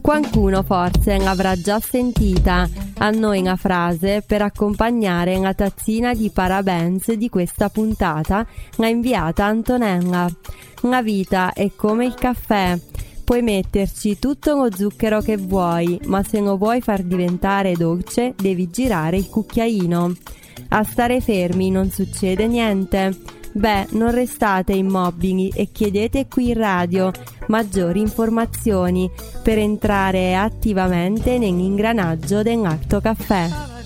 Qualcuno forse l'avrà già sentita, a noi una frase per accompagnare la tazzina di parabens di questa puntata l'ha inviata Antonella. La vita è come il caffè, puoi metterci tutto lo zucchero che vuoi, ma se lo vuoi far diventare dolce devi girare il cucchiaino. A stare fermi non succede niente. Beh, non restate immobili e chiedete qui in radio maggiori informazioni per entrare attivamente nell'ingranaggio dell'Alto Caffè.